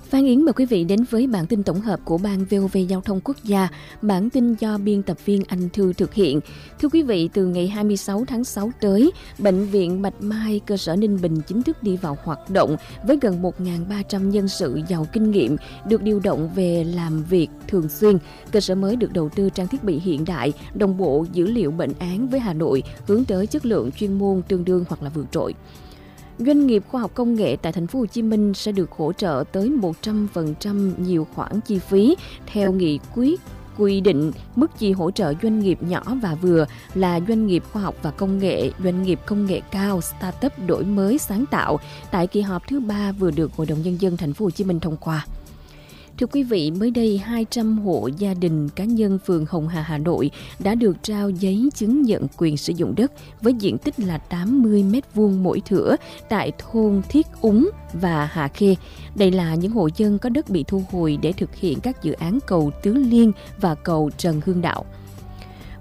Phan Yến mời quý vị đến với bản tin tổng hợp của Ban VOV Giao thông Quốc gia. Bản tin do biên tập viên Anh Thư thực hiện. Thưa quý vị, từ ngày 26 tháng 6 tới, Bệnh viện Bạch Mai, cơ sở Ninh Bình chính thức đi vào hoạt động với gần 1.300 nhân sự giàu kinh nghiệm được điều động về làm việc thường xuyên. Cơ sở mới được đầu tư trang thiết bị hiện đại, đồng bộ dữ liệu bệnh án với Hà Nội, hướng tới chất lượng chuyên môn tương đương hoặc là vượt trội. Doanh nghiệp khoa học công nghệ tại thành phố Hồ Chí Minh sẽ được hỗ trợ tới 100% nhiều khoản chi phí theo nghị quyết quy định mức chi hỗ trợ doanh nghiệp nhỏ và vừa là doanh nghiệp khoa học và công nghệ, doanh nghiệp công nghệ cao, startup đổi mới sáng tạo tại kỳ họp thứ 3 vừa được Hội đồng Nhân dân thành phố Hồ Chí Minh thông qua. Thưa quý vị, mới đây 200 hộ gia đình cá nhân phường Hồng Hà, Hà Nội đã được trao giấy chứng nhận quyền sử dụng đất với diện tích là 80 m2 mỗi thửa tại thôn Thiết Úng và Hà Khê. Đây là những hộ dân có đất bị thu hồi để thực hiện các dự án cầu Tứ Liên và cầu Trần Hưng Đạo.